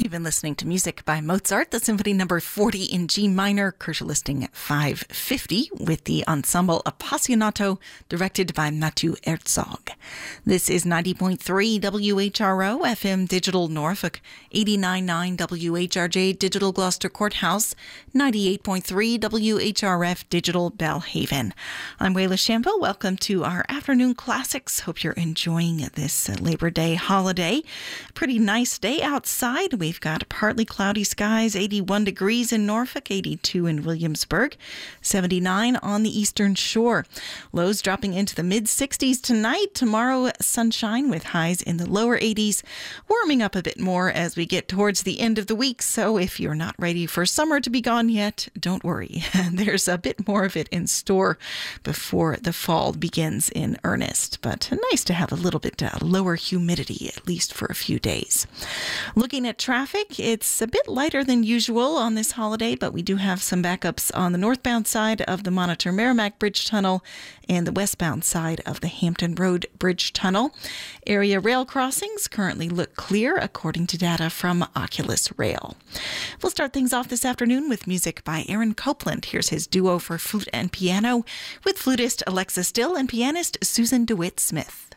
You've been listening to music by Mozart, the Symphony Number 40 in G minor, Kircher listing at 550, with the ensemble Appassionato, directed by Matthew Herzog. This is 90.3 WHRO FM Digital Norfolk, 89.9 WHRJ Digital Gloucester Courthouse, 98.3 WHRF Digital Belhaven. I'm Wayla Shambo. Welcome to our afternoon classics. Hope you're enjoying this Labor Day holiday. Pretty nice day outside. We've got partly cloudy skies, 81 degrees in Norfolk, 82 in Williamsburg, 79 on the eastern shore. Lows dropping into the mid-60s tonight. Tomorrow, sunshine with highs in the lower 80s, warming up a bit more as we get towards the end of the week. So if you're not ready for summer to be gone yet, don't worry. There's a bit more of it in store before the fall begins in earnest. But nice to have a little bit lower humidity, at least for a few days. Looking at traffic, it's a bit lighter than usual on this holiday, but we do have some backups on the northbound side of the Monitor Merrimack Bridge Tunnel and the westbound side of the Hampton Road Bridge Tunnel. Area rail crossings currently look clear, according to data from Oculus Rail. We'll start things off this afternoon with music by Aaron Copland. Here's his duo for flute and piano with flutist Alexa Still and pianist Susan DeWitt Smith.